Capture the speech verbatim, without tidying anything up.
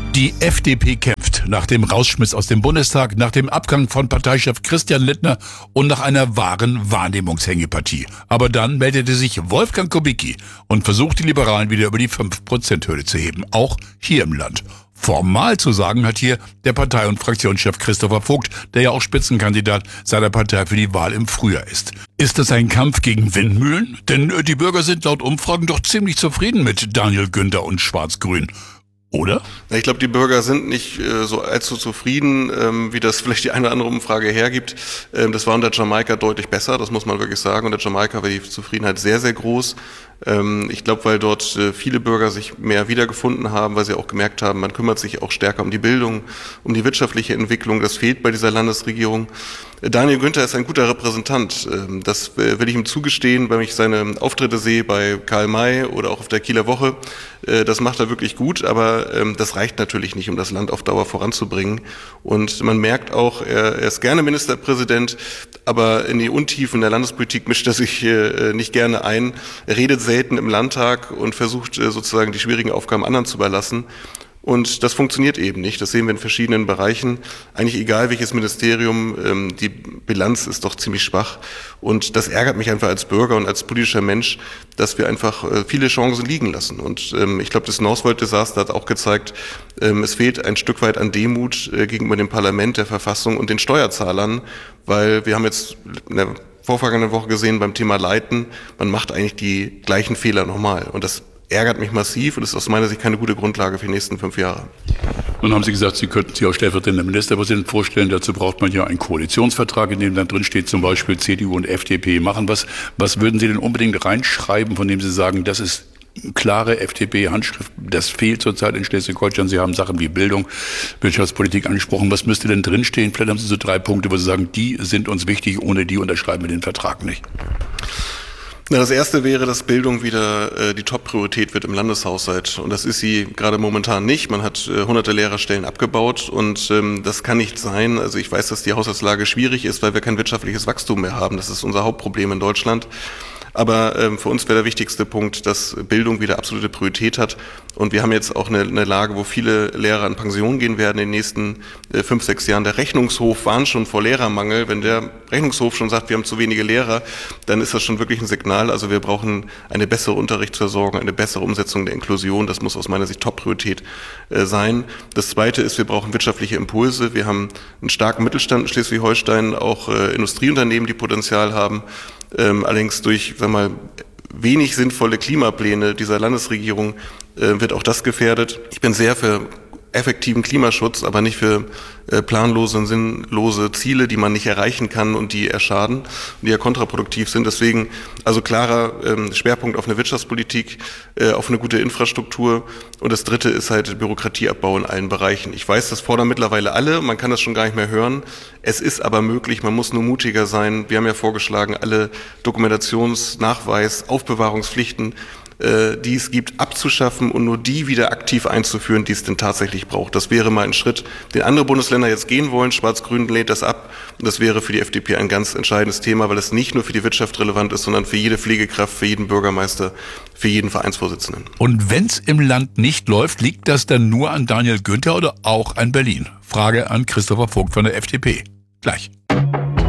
Die F D P kämpft nach dem Rausschmiss aus dem Bundestag, nach dem Abgang von Parteichef Christian Lindner und nach einer wahren Wahrnehmungshängepartie. Aber dann meldete sich Wolfgang Kubicki und versucht, die Liberalen wieder über die fünf Prozent Hürde zu heben, auch hier im Land. Formal zu sagen hat hier der Partei- und Fraktionschef Christopher Vogt, der ja auch Spitzenkandidat seiner Partei für die Wahl im Frühjahr ist. Ist das ein Kampf gegen Windmühlen? Denn die Bürger sind laut Umfragen doch ziemlich zufrieden mit Daniel Günther und Schwarz-Grün. Oder? Ich glaube, die Bürger sind nicht äh, so allzu zufrieden, ähm, wie das vielleicht die eine oder andere Umfrage hergibt. Ähm, das war unter Jamaika deutlich besser, das muss man wirklich sagen. Unter Jamaika war die Zufriedenheit sehr, sehr groß. Ähm, ich glaube, weil dort äh, viele Bürger sich mehr wiedergefunden haben, weil sie auch gemerkt haben, man kümmert sich auch stärker um die Bildung, um die wirtschaftliche Entwicklung. Das fehlt bei dieser Landesregierung. Daniel Günther ist ein guter Repräsentant. Das will ich ihm zugestehen, wenn ich seine Auftritte sehe bei Karl May oder auch auf der Kieler Woche. Das macht er wirklich gut, aber das reicht natürlich nicht, um das Land auf Dauer voranzubringen. Und man merkt auch, er ist gerne Ministerpräsident, aber in die Untiefen der Landespolitik mischt er sich nicht gerne ein. Er redet selten im Landtag und versucht sozusagen die schwierigen Aufgaben anderen zu überlassen. Und das funktioniert eben nicht. Das sehen wir in verschiedenen Bereichen. Eigentlich egal welches Ministerium, ähm, die Bilanz ist doch ziemlich schwach. Und das ärgert mich einfach als Bürger und als politischer Mensch, dass wir einfach äh, viele Chancen liegen lassen. Und ähm, ich glaube, das Northvolt-Desaster hat auch gezeigt, ähm, es fehlt ein Stück weit an Demut äh, gegenüber dem Parlament, der Verfassung und den Steuerzahlern, weil wir haben jetzt in der vorvergangenen Woche gesehen beim Thema Leiten, man macht eigentlich die gleichen Fehler nochmal. Und das ärgert mich massiv und ist aus meiner Sicht keine gute Grundlage für die nächsten fünf Jahre. Nun haben Sie gesagt, Sie könnten sich auch stellvertretender Ministerpräsident vorstellen. Dazu braucht man ja einen Koalitionsvertrag, in dem dann drin steht, zum Beispiel C D U und F D P machen was. Was würden Sie denn unbedingt reinschreiben, von dem Sie sagen, das ist klare F D P-Handschrift, das fehlt zurzeit in Schleswig-Holstein. Sie haben Sachen wie Bildung, Wirtschaftspolitik angesprochen. Was müsste denn drinstehen? Vielleicht haben Sie so drei Punkte, wo Sie sagen, die sind uns wichtig, ohne die unterschreiben wir den Vertrag nicht. Na, das erste wäre, dass Bildung wieder äh, die Top-Priorität wird im Landeshaushalt. Und das ist sie gerade momentan nicht. Man hat äh, hunderte Lehrerstellen abgebaut und ähm, das kann nicht sein. Also ich weiß, dass die Haushaltslage schwierig ist, weil wir kein wirtschaftliches Wachstum mehr haben. Das ist unser Hauptproblem in Deutschland. Aber ähm, für uns wäre der wichtigste Punkt, dass Bildung wieder absolute Priorität hat. Und wir haben jetzt auch eine, eine Lage, wo viele Lehrer in Pension gehen werden in den nächsten äh, fünf, sechs Jahren. Der Rechnungshof warnt schon vor Lehrermangel. Wenn der Rechnungshof schon sagt, wir haben zu wenige Lehrer, dann ist das schon wirklich ein Signal. Also wir brauchen eine bessere Unterrichtsversorgung, eine bessere Umsetzung der Inklusion. Das muss aus meiner Sicht Top-Priorität äh, sein. Das Zweite ist, wir brauchen wirtschaftliche Impulse. Wir haben einen starken Mittelstand in Schleswig-Holstein, auch äh, Industrieunternehmen, die Potenzial haben. Ähm, allerdings durch, sag mal, wenig sinnvolle Klimapläne dieser Landesregierung äh, wird auch das gefährdet. Ich bin sehr für effektiven Klimaschutz, aber nicht für äh, planlose und sinnlose Ziele, die man nicht erreichen kann und die erschaden und die ja kontraproduktiv sind. Deswegen also klarer ähm, Schwerpunkt auf eine Wirtschaftspolitik, äh, auf eine gute Infrastruktur. Und das Dritte ist halt Bürokratieabbau in allen Bereichen. Ich weiß, das fordern mittlerweile alle, man kann das schon gar nicht mehr hören. Es ist aber möglich, man muss nur mutiger sein. Wir haben ja vorgeschlagen, alle Dokumentations-, Nachweis-, Aufbewahrungspflichten, die es gibt, abzuschaffen und nur die wieder aktiv einzuführen, die es denn tatsächlich braucht. Das wäre mal ein Schritt, den andere Bundesländer jetzt gehen wollen. Schwarz-Grün lehnt das ab. Und das wäre für die F D P ein ganz entscheidendes Thema, weil es nicht nur für die Wirtschaft relevant ist, sondern für jede Pflegekraft, für jeden Bürgermeister, für jeden Vereinsvorsitzenden. Und wenn es im Land nicht läuft, liegt das dann nur an Daniel Günther oder auch an Berlin? Frage an Christopher Vogt von der F D P. Gleich.